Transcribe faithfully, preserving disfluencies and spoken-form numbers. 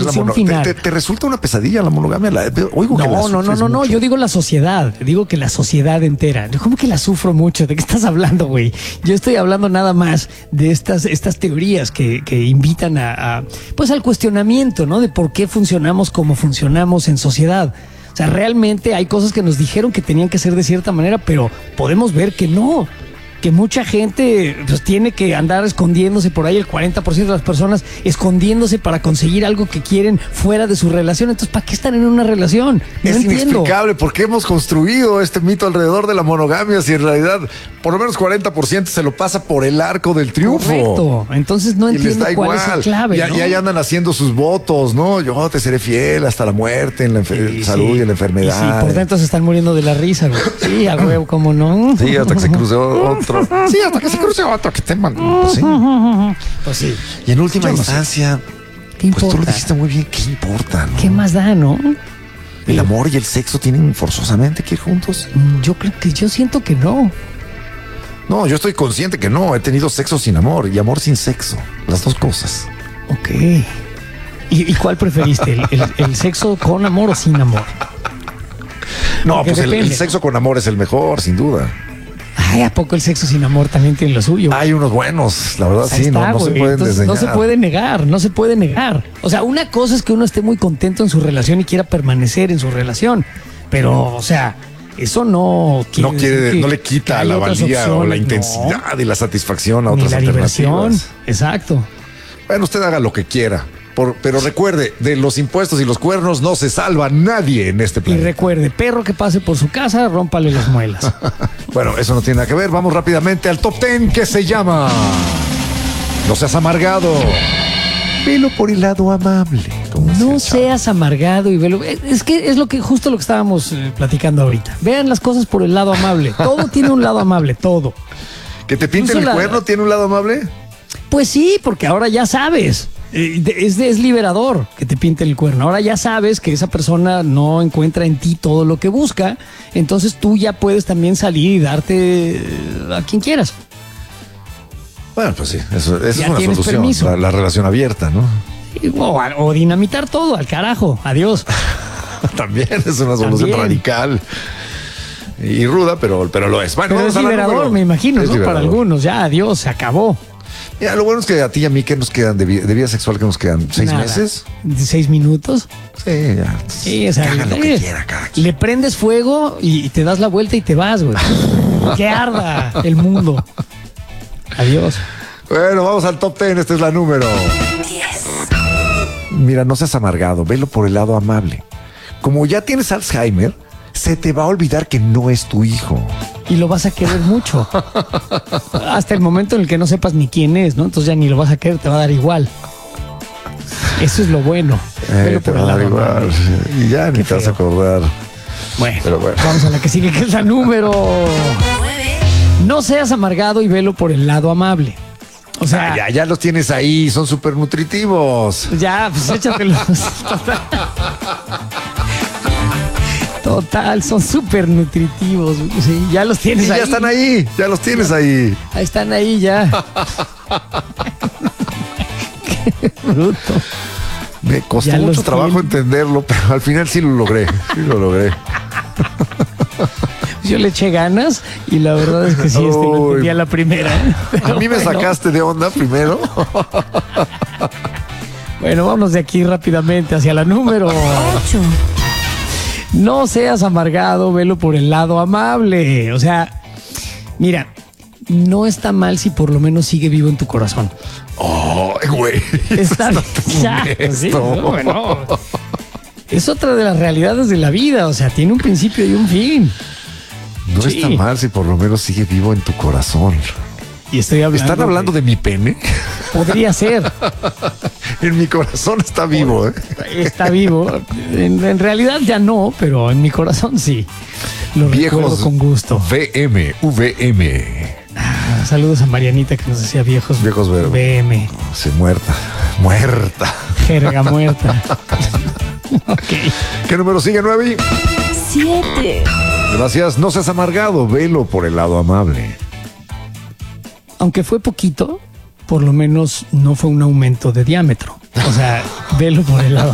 solución mono... final. ¿Te, te, te resulta una pesadilla la monogamia? La... Oigo que no, la no, no, no, no, yo digo la sociedad, digo que la sociedad entera. ¿Cómo que la sufro mucho? ¿De qué estás hablando, güey? Yo estoy hablando nada más de estas, estas teorías que, que invitan a, a, pues al cuestionamiento, ¿no? De por qué funcionamos como funcionamos en sociedad. O sea, realmente hay cosas que nos dijeron que tenían que ser de cierta manera, pero podemos ver que no. Que mucha gente pues tiene que andar escondiéndose por ahí, el cuarenta por ciento de las personas escondiéndose para conseguir algo que quieren fuera de su relación. Entonces, ¿para qué están en una relación? No es entiendo. Inexplicable por qué hemos construido este mito alrededor de la monogamia si en realidad por lo menos cuarenta por ciento se lo pasa por el arco del triunfo. Correcto. Entonces no entiendo cuál es la clave. Ya, ¿no? ya andan haciendo sus votos, ¿no? Yo te seré fiel hasta la muerte, en la sí, salud sí. y en la enfermedad. Y sí, por dentro se están muriendo de la risa, güey. Sí, a huevo, ¿cómo no? Sí, hasta que se cruce otro. Sí, hasta que se cruce otro que te manda. Pues sí. Pues sí. Y en última no instancia, ¿qué pues importa? tú lo dijiste muy bien, ¿qué importa? ¿No? ¿Qué más da, no? ¿El amor y el sexo tienen forzosamente que ir juntos? Yo creo que yo siento que no. No, yo estoy consciente que no. He tenido sexo sin amor y amor sin sexo. Las dos cosas. Ok. ¿Y, y cuál preferiste? ¿El, el, el sexo con amor o sin amor? No, Porque pues el, el sexo con amor es el mejor, sin duda. Ay, ¿a poco el sexo sin amor también tiene lo suyo? Hay unos buenos, la verdad. Ahí sí, está, no, no se pueden desdeñar. No se puede negar, no se puede negar. O sea, una cosa es que uno esté muy contento en su relación y quiera permanecer en su relación. Pero, o sea, eso no quiere, no, quiere no le quita la valía opciones, o la intensidad no. y la satisfacción a otras Ni la alternativas. Diversión. Exacto. Bueno, usted haga lo que quiera. Por, pero recuerde, de los impuestos y los cuernos no se salva nadie en este planeta. Y recuerde, perro que pase por su casa, rómpale las muelas. Bueno, eso no tiene nada que ver. Vamos rápidamente al top ten que se llama No seas amargado. Velo por el lado amable. No seas amargado y velo. Es que es lo que justo lo que estábamos eh, platicando ahorita. Vean las cosas por el lado amable. Todo tiene un lado amable, todo. ¿Que te pinten el la... cuerno tiene un lado amable? Pues sí, porque ahora ya sabes. Es, es liberador que te pinte el cuerno. Ahora ya sabes que esa persona no encuentra en ti todo lo que busca. Entonces tú ya puedes también salir y darte a quien quieras. Bueno, pues sí, eso, eso es una solución. La, la relación abierta, ¿no? O, o dinamitar todo, al carajo. Adiós. También es una solución también. Radical y ruda, pero, pero lo es. Bueno, pero es liberador, me imagino, ¿no? Liberador. Para algunos, ya, adiós, se acabó. Mira, lo bueno es que a ti y a mí, ¿qué nos quedan de vida, de vida sexual? ¿Qué nos quedan? ¿Seis Nada. meses? ¿Seis minutos? Sí, ya. Sí, o sea, hagan lo que quiera cada quien. Le prendes fuego y te das la vuelta y te vas, güey. Que arda el mundo. Adiós. Bueno, vamos al top ten. Esta es la número diez. Mira, no seas amargado. Velo por el lado amable. Como ya tienes Alzheimer, se te va a olvidar que no es tu hijo. Y lo vas a querer mucho. Hasta el momento en el que no sepas ni quién es, ¿no? Entonces ya ni lo vas a querer, te va a dar igual. Eso es lo bueno. Eh, te va a dar igual. Amable. Y ya ni Qué te feo. vas a acordar. Bueno, Pero bueno, vamos a la que sigue, que es la número nueve. No seas amargado y velo por el lado amable. O sea, ah, ya, ya los tienes ahí, son súper nutritivos. Ya, pues échatelos. Total, son súper nutritivos. Sí, ya los tienes sí, ahí. Ya están ahí, ya los tienes ahí. Ahí están ahí ya. Qué bruto. Me costó ya mucho trabajo tiene. entenderlo, pero al final sí lo logré. Sí lo logré. Yo le eché ganas y la verdad es que sí, este, lo entendí a la primera. A mí me bueno. sacaste de onda primero. Bueno, vámonos de aquí rápidamente hacia la número ocho. No seas amargado, velo por el lado amable. O sea, mira, no está mal si por lo menos sigue vivo en tu corazón. Oh, güey. Está bien. Ya, sí, no, bueno. Es otra de las realidades de la vida. O sea, tiene un principio y un fin. No sí. está mal si por lo menos sigue vivo en tu corazón. Y estoy hablando. ¿Están hablando de, de mi pene? Podría ser. En mi corazón está vivo, ¿eh? Está vivo. En, en realidad ya no, pero en mi corazón sí. Lo Viejos recuerdo con gusto. V M, V M. Ah, saludos a Marianita que nos decía viejos. Viejos V M. Oh, sí, muerta. Muerta. Jerga muerta. Ok. ¿Qué número sigue, nueve? Siete. Gracias. No seas amargado. Velo por el lado amable. Aunque fue poquito, por lo menos no fue un aumento de diámetro. O sea, velo por el lado